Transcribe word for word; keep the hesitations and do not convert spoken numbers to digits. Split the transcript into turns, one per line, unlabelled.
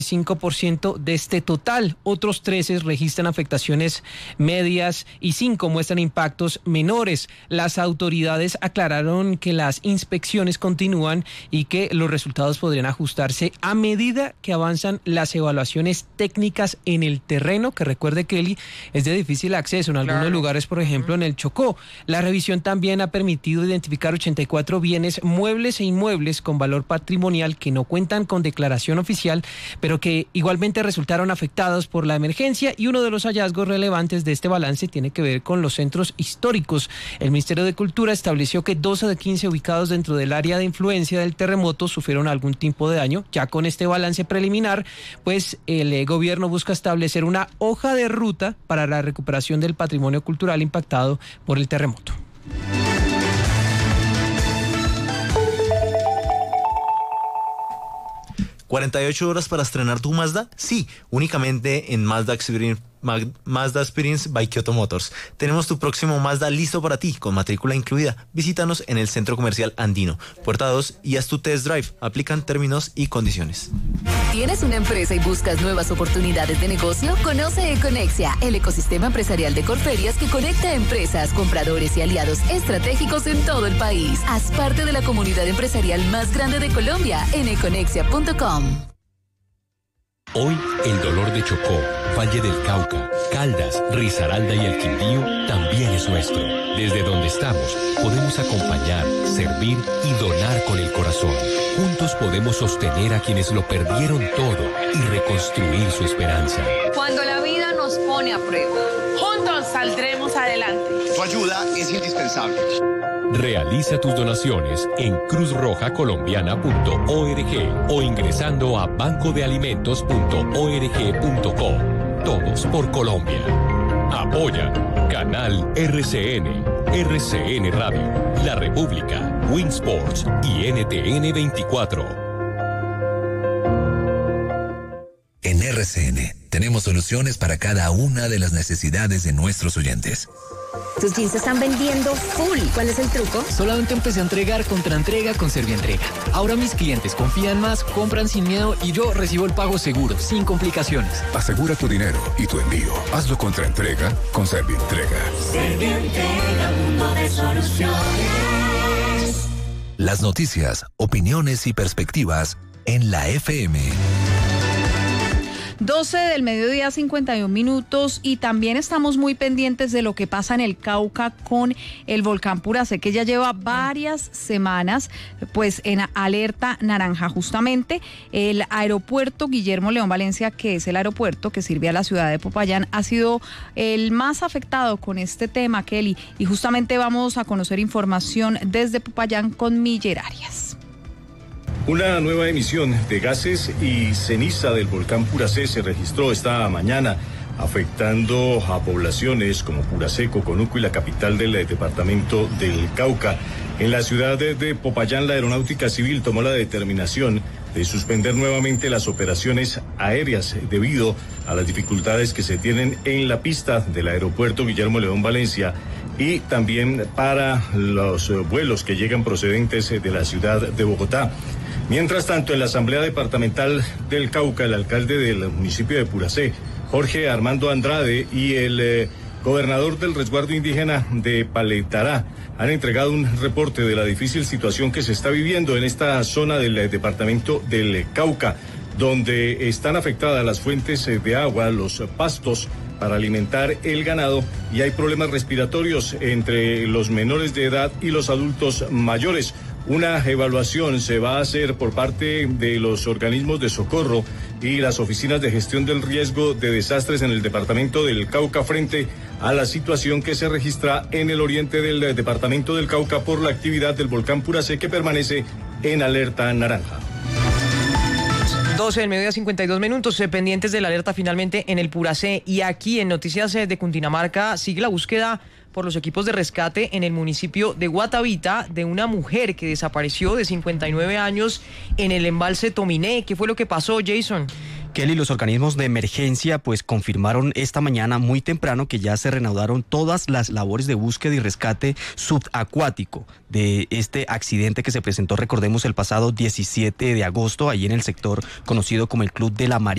cinco por ciento de este total. Otros trece registran afectaciones medias y cinco muestran impactos menores. Las autoridades aclararon que las inspecciones continúan y que los resultados podrían ajustarse a medida que avanzan las evaluaciones técnicas en el terreno, que recuerde, Kelly, es de difícil acceso en algunos claro. lugares, por ejemplo, en el Chocó. La revisión también ha permitido identificar ochenta y cuatro bienes muebles e inmuebles con valor patrimonial que no cuentan con declaración oficial, pero que igualmente resultaron afectados por la emergencia, y uno de los hallazgos relevantes de este balance tiene que ver con los centros históricos. El Ministerio de Cultura estableció que doce de quince ubicados dentro del área de influencia del terremoto sufrieron algún tipo de daño. Ya con este balance preliminar, pues el eh, gobierno busca establecer una hoja de ruta para la recuperación del patrimonio cultural impactado por el terremoto.
¿cuarenta y ocho horas para estrenar tu Mazda? Sí, únicamente en Mazda Experience, Mazda Experience by Kyoto Motors. Tenemos tu próximo Mazda listo para ti, con matrícula incluida. Visítanos en el Centro Comercial Andino, Puerta dos, y haz tu test drive. Aplican términos y condiciones.
¿Tienes una empresa y buscas nuevas oportunidades de negocio? Conoce Econexia, el ecosistema empresarial de Corferias que conecta a empresas, compradores y aliados estratégicos en todo el país. Haz parte de la comunidad empresarial más grande de Colombia en econexia punto com.
Hoy, el dolor de Chocó, Valle del Cauca, Caldas, Risaralda y el Quindío también es nuestro. Desde donde estamos, podemos acompañar, servir y donar con el corazón. Juntos podemos sostener a quienes lo perdieron todo y reconstruir su esperanza.
Cuando la vida nos pone a prueba, juntos saldremos adelante.
Tu ayuda es indispensable.
Realiza tus donaciones en cruz roja colombiana punto org o ingresando a banco de alimentos punto org punto co. Todos por Colombia. Apoya Canal R C N, R C N Radio, La República, Winsports y N T N veinticuatro.
En R C N tenemos soluciones para cada una de las necesidades de nuestros oyentes.
Tus jeans se están vendiendo full. ¿Cuál es el truco?
Solamente empecé a entregar contra entrega con Servientrega. Ahora mis clientes confían más, compran sin miedo y yo recibo el pago seguro, sin complicaciones.
Asegura tu dinero y tu envío. Hazlo contra entrega con Servientrega.
Servientrega, mundo de soluciones.
Las noticias, opiniones y perspectivas en la F M.
doce del mediodía, cincuenta y un minutos, y también estamos muy pendientes de lo que pasa en el Cauca con el volcán Puracé, que ya lleva varias semanas pues en alerta naranja. Justamente el aeropuerto Guillermo León Valencia, que es el aeropuerto que sirve a la ciudad de Popayán, ha sido el más afectado con este tema, Kelly, y justamente vamos a conocer información desde Popayán con Miller Arias.
Una nueva emisión de gases y ceniza del volcán Puracé se registró esta mañana, afectando a poblaciones como Puracé, Coconuco y la capital del departamento del Cauca. En la ciudad de Popayán, la Aeronáutica Civil tomó la determinación de suspender nuevamente las operaciones aéreas debido a las dificultades que se tienen en la pista del aeropuerto Guillermo León Valencia y también para los vuelos que llegan procedentes de la ciudad de Bogotá. Mientras tanto, en la Asamblea Departamental del Cauca, el alcalde del municipio de Puracé, Jorge Armando Andrade, y el eh, gobernador del resguardo indígena de Paletará han entregado un reporte de la difícil situación que se está viviendo en esta zona del eh, departamento del Cauca, donde están afectadas las fuentes eh, de agua, los pastos para alimentar el ganado, y hay problemas respiratorios entre los menores de edad y los adultos mayores. Una evaluación se va a hacer por parte de los organismos de socorro y las oficinas de gestión del riesgo de desastres en el departamento del Cauca frente a la situación que se registra en el oriente del departamento del Cauca por la actividad del volcán Puracé, que permanece en alerta naranja.
doce del mediodía, cincuenta y dos minutos, pendientes de la alerta finalmente en el Puracé. Y aquí en Noticias de Cundinamarca sigue la búsqueda por los equipos de rescate en el municipio de Guatavita de una mujer que desapareció de cincuenta y nueve años en el embalse Tominé. ¿Qué fue lo que pasó, Jason?
Kelly, los organismos de emergencia pues confirmaron esta mañana muy temprano que ya se reanudaron todas las labores de búsqueda y rescate subacuático de este accidente que se presentó, recordemos, el pasado diecisiete de agosto, allí en el sector conocido como el Club de la Marina.